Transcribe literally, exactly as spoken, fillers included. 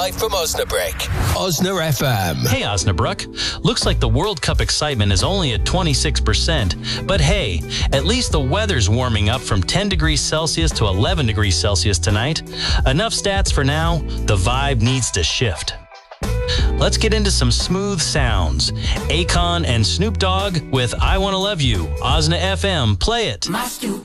live from Osnabrück. Osna F M. Hey, Osnabrück. Looks like the World Cup excitement is only at twenty-six percent. But hey, at least the weather's warming up from ten degrees Celsius to eleven degrees Celsius tonight. Enough stats for now. The vibe needs to shift. Let's get into some smooth sounds. Akon and Snoop Dogg with I Wanna Love You. Osna F M, play it.